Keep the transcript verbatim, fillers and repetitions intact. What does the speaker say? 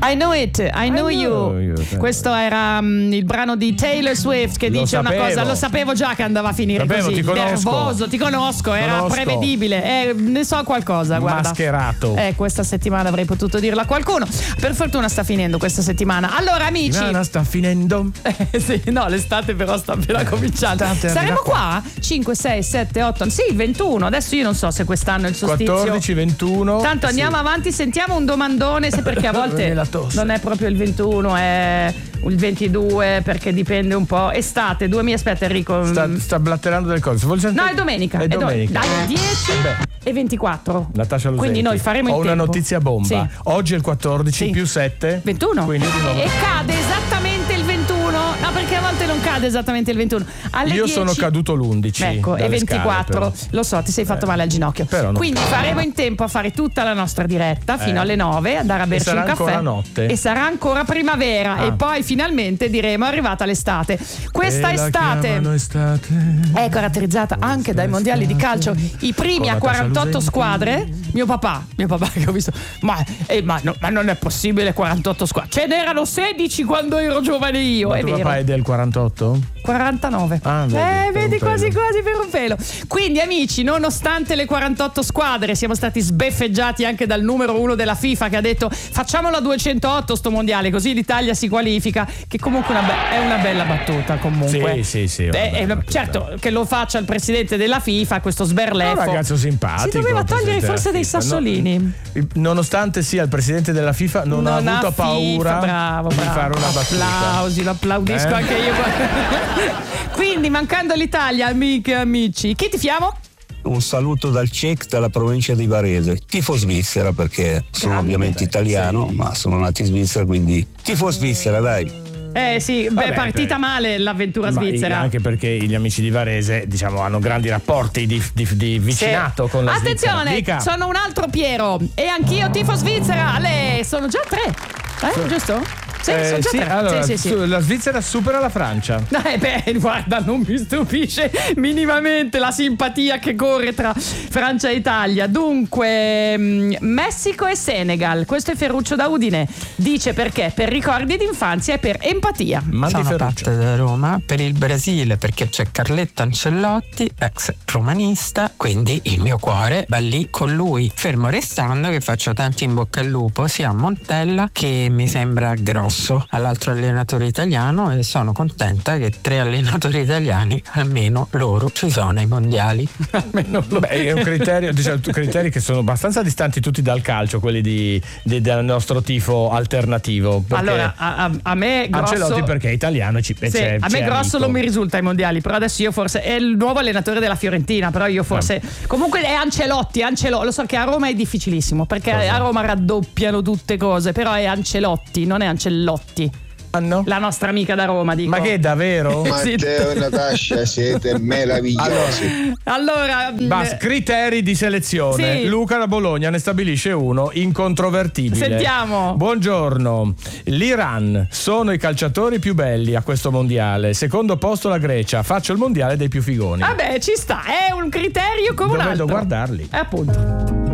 I know it, I know, I know you. you. Questo era um, il brano di Taylor Swift che lo dice sapevo. una cosa, lo sapevo già che andava a finire sapevo, così. Ti conosco. Nervoso, ti conosco, era conosco. prevedibile. Eh, ne so qualcosa, guarda. Mascherato. Eh, questa settimana avrei potuto dirla a qualcuno. Per fortuna sta finendo questa settimana. Allora, amici. Settimana sta finendo. Eh, sì, no, l'estate però sta appena cominciando. Saremo qua cinque, sei, sette, otto. Sì, il ventuno. Adesso io non so se quest'anno è il solstizio. quattordici, ventuno. Tanto andiamo sì. avanti, sentiamo un domandone, se perché a volte non è proprio il ventuno, è il ventidue, perché dipende un po'. Estate, due mi aspetta Enrico. Sta, sta blatterando delle cose. No, è domenica. È, è domenica. Do- dai, dieci Beh. e ventiquattro. Natascia Lusenti. Quindi noi faremo Ho in una tempo. notizia bomba. Sì. Oggi è il quattordici Sì. più sette. ventuno. Quindi di nuovo. E cade esattamente il ventuno. No, perché a volte non cade esattamente il ventuno. Alle Io dieci sono caduto l'undici. Ecco, e ventiquattro. Scale, lo so, ti sei fatto eh. male al ginocchio. Però no. Quindi faremo in tempo a fare tutta la nostra diretta fino eh. alle nove, andare a berci e sarà un caffè. ancora notte. E sarà ancora primavera. Ah. E poi finalmente diremo è arrivata l'estate. Questa e estate, la estate è caratterizzata anche dai mondiali di calcio. I primi a quarantotto squadre. Mio papà, mio papà che ho visto. Ma, eh, ma, no, ma non è possibile quarantotto squadre. Ce n'erano sedici quando ero giovane io. Ma è tuo vero. papà è del quarantotto? quarantanove. Ah, vedi, eh, vedi quasi pelo. quasi per un pelo. Quindi amici, nonostante le quarantotto squadre, siamo stati sbeffeggiati anche dal numero uno della FIFA che ha detto facciamolo a duecentootto sto mondiale, così l'Italia si qualifica, che comunque una be- è una bella battuta comunque. Sì, sì, sì. È, è una, certo che lo faccia il presidente della FIFA, questo sberleffo. Un ragazzo simpatico. Si doveva togliere forse dei sassolini. No, nonostante sia il presidente della FIFA, non, non ha avuto ha paura FIFA, bravo, di bravo. fare una battuta. Applausi, lo applaudisco Eh? anche io. Quindi, mancando l'Italia, amiche e amici, chi tifiamo? Un saluto dal C E C dalla provincia di Varese. Tifo Svizzera perché sono Grande, ovviamente italiano, sì. ma sono nato in Svizzera, quindi tifo Svizzera, dai. Eh sì, beh, Vabbè, è partita beh. male l'avventura Ma svizzera. anche perché gli amici di Varese, diciamo, hanno grandi rapporti di, di, di vicinato Sì. con la Attenzione, Svizzera. Dica. sono un altro Piero e anch'io tifo Svizzera. Le sono già tre. Eh, giusto? Sì, Eh, sono già sì, tre. allora, sì, sì, sì. su- la Svizzera supera la Francia. Eh beh, guarda, non mi stupisce minimamente la simpatia che corre tra Francia e Italia. Dunque, mh, Messico e Senegal. Questo è Ferruccio da Udine. Dice perché? Per ricordi d'infanzia e per empatia. Mandi Sono Ferruccio. parte da Roma per il Brasile perché c'è Carletta Ancellotti, ex romanista, quindi il mio cuore va lì con lui. Fermo restando che faccio tanti in bocca al lupo sia a Montella, che mi sembra grosso, all'altro allenatore italiano, e sono contenta che tre allenatori italiani almeno loro ci sono ai mondiali. Almeno lo- Beh, è un criterio, diciamo, criteri che sono abbastanza distanti tutti dal calcio, quelli di, di- del nostro tifo alternativo. perché Allora, a, a- a me Grosso, Ancelotti perché è italiano e ci e sì, c'è, a me c'è Grosso amico. non mi risulta ai mondiali, però adesso io forse è il nuovo allenatore della Fiorentina, però io forse comunque è Ancelotti, Ancelotti, lo so che a Roma è difficilissimo perché Cosa? a Roma raddoppiano tutte cose, però è Ancelotti, non è Ancelotti. Ah, no? La nostra amica da Roma, dico. Ma che davvero? Matteo e Natascia siete meravigliosi. Allora, Bas, mh, criteri di selezione. Sì. Luca da Bologna ne stabilisce uno incontrovertibile. Sentiamo. Buongiorno. L'Iran sono i calciatori più belli a questo mondiale. Secondo posto la Grecia. Faccio il mondiale dei più figoni. vabbè, ci sta, è un criterio come un Dove altro. devo guardarli? Eh, appunto.